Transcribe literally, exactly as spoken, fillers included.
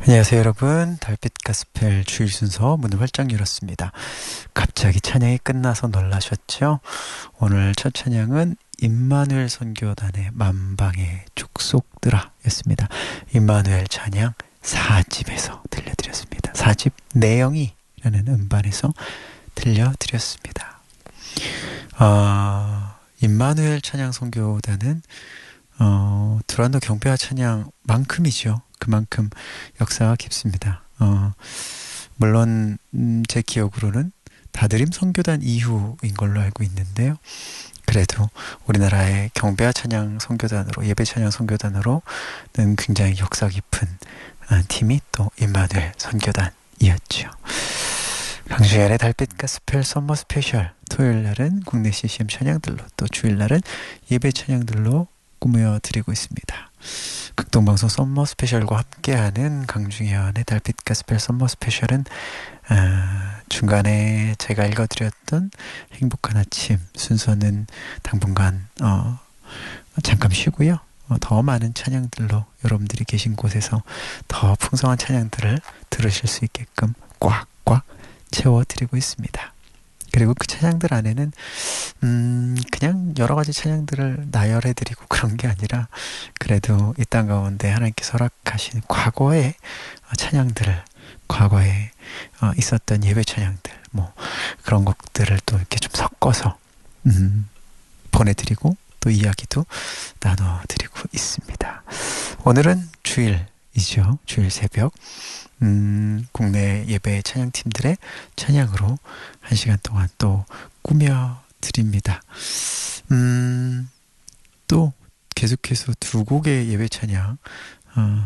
안녕하세요, 여러분. 달빛 가스펠 주일 순서 문을 활짝 열었습니다. 갑자기 찬양이 끝나서 놀라셨죠? 오늘 첫 찬양은 임마누엘 선교단의 만방의 족속들아 였습니다. 임마누엘 찬양 사 집에서 들려드렸습니다. 사 집 내영이 라는 음반에서 들려드렸습니다. 어, 임마누엘 찬양 선교단은 어, 두란노 경배와 찬양만큼이죠. 그만큼 역사가 깊습니다. 어, 물론 음, 제 기억으로는 다드림 선교단 이후인 걸로 알고 있는데요. 그래도 우리나라의 경배와 찬양 선교단으로, 예배 찬양 선교단으로는 굉장히 역사 깊은 어, 팀이 또 임마누엘 선교단이었죠. 강주현의 달빛 가스펠 썸머 스페셜, 토요일 날은 국내 씨씨엠 찬양들로, 또 주일 날은 예배 찬양들로 꾸며 드리고 있습니다. 극동방송 썸머 스페셜과 함께하는 강중현의 달빛 가스펠 썸머 스페셜은 아, 중간에 제가 읽어드렸던 행복한 아침 순서는 당분간 어, 잠깐 쉬고요. 어, 더 많은 찬양들로 여러분들이 계신 곳에서 더 풍성한 찬양들을 들으실 수 있게끔 꽉꽉 채워드리고 있습니다. 그리고 그 찬양들 안에는 음 그냥 여러 가지 찬양들을 나열해드리고 그런 게 아니라 그래도 이 땅 가운데 하나님께서 허락하신 과거의 찬양들을, 과거에 어, 있었던 예배 찬양들, 뭐 그런 것들을 또 이렇게 좀 섞어서 음, 보내드리고 또 이야기도 나눠드리고 있습니다. 오늘은 주일이죠. 주일 새벽 음, 국내 예배 찬양팀들의 찬양으로 한 시간 동안 또 꾸며드립니다. 음, 또 계속해서 두 곡의 예배 찬양 어,